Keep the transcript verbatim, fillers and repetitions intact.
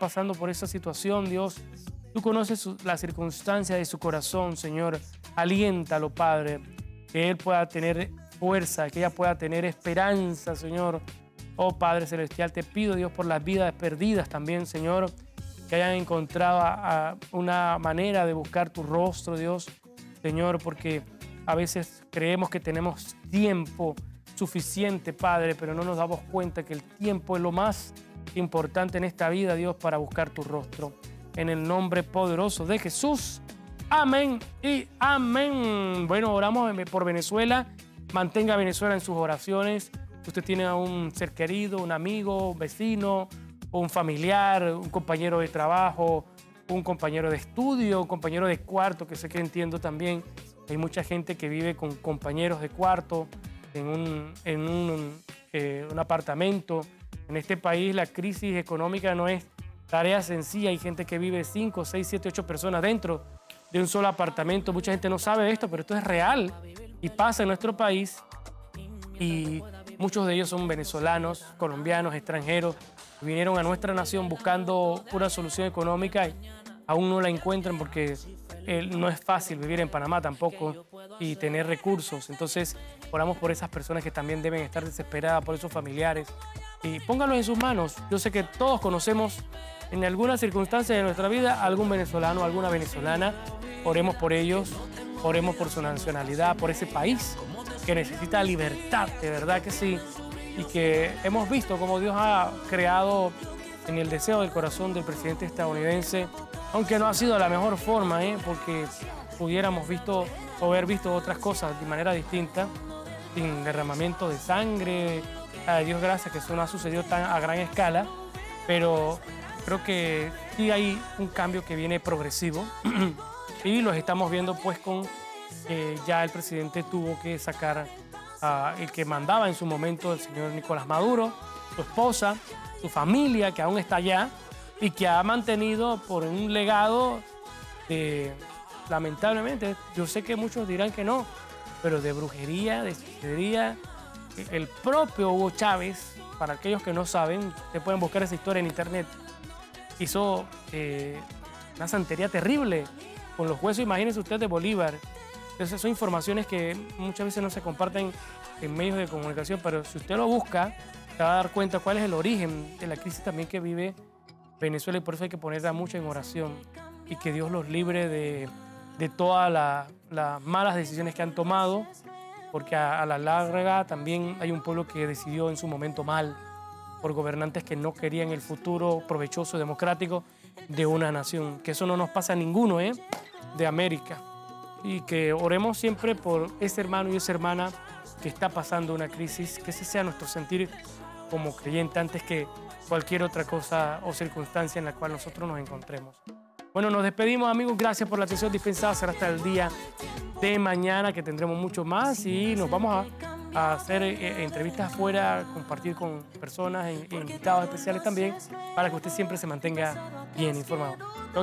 pasando por esa situación, Dios. Tú conoces su, la circunstancia de su corazón, Señor. Aliéntalo, Padre, que él pueda tener fuerza, que ella pueda tener esperanza, Señor. Oh, Padre Celestial, te pido, Dios, por las vidas perdidas también, Señor, que hayan encontrado a, a una manera de buscar tu rostro, Dios, Señor, porque a veces creemos que tenemos tiempo suficiente, Padre, pero no nos damos cuenta que el tiempo es lo más importante en esta vida, Dios, para buscar tu rostro. En el nombre poderoso de Jesús. Amén y amén. Bueno, oramos por Venezuela. Mantenga a Venezuela en sus oraciones. Usted tiene a un ser querido, un amigo, un vecino, un familiar, un compañero de trabajo, un compañero de estudio, un compañero de cuarto, que sé que entiendo también. Hay mucha gente que vive con compañeros de cuarto en un, en un, eh, un apartamento. En este país la crisis económica no es tarea sencilla. Hay gente que vive cinco, seis, siete, ocho personas dentro de un solo apartamento. Mucha gente no sabe esto, pero esto es real y pasa en nuestro país. Y muchos de ellos son venezolanos, colombianos, extranjeros. Vinieron a nuestra nación buscando una solución económica y aún no la encuentran porque eh, no es fácil vivir en Panamá tampoco y tener recursos. Entonces, oramos por esas personas que también deben estar desesperadas, por esos familiares. Y pónganlos en sus manos. Yo sé que todos conocemos en alguna circunstancia de nuestra vida a algún venezolano, alguna venezolana. Oremos por ellos, oremos por su nacionalidad, por ese país que necesita libertad, de verdad que sí. Y que hemos visto cómo Dios ha creado en el deseo del corazón del presidente estadounidense, aunque no ha sido la mejor forma, ¿eh? Porque pudiéramos visto, o haber visto otras cosas de manera distinta, sin derramamiento de sangre. A Dios gracias que eso no ha sucedido tan a gran escala, pero creo que sí hay un cambio que viene progresivo y los estamos viendo pues con eh, ya el presidente tuvo que sacar a el que mandaba en su momento, el señor Nicolás Maduro, su esposa, su familia que aún está allá y que ha mantenido por un legado de, lamentablemente, yo sé que muchos dirán que no, pero de brujería, de hechicería. El propio Hugo Chávez, para aquellos que no saben, ustedes pueden buscar esa historia en internet, hizo eh, una santería terrible con los huesos, imagínense usted, de Bolívar. Entonces son informaciones que muchas veces no se comparten en medios de comunicación, pero si usted lo busca, se va a dar cuenta cuál es el origen de la crisis también que vive Venezuela y por eso hay que ponerla mucho en oración y que Dios los libre de, de todas las la malas decisiones que han tomado, porque a, a la larga también hay un pueblo que decidió en su momento mal por gobernantes que no querían el futuro provechoso, democrático de una nación. Que eso no nos pasa a ninguno, ¿eh? De América. Y que oremos siempre por ese hermano y esa hermana que está pasando una crisis, que ese sea nuestro sentir como creyente antes que cualquier otra cosa o circunstancia en la cual nosotros nos encontremos. Bueno, nos despedimos, amigos. Gracias por la atención dispensada. Será hasta el día de mañana que tendremos mucho más y nos vamos a, a hacer eh, entrevistas afuera, compartir con personas e invitados especiales también para que usted siempre se mantenga bien informado. Chau,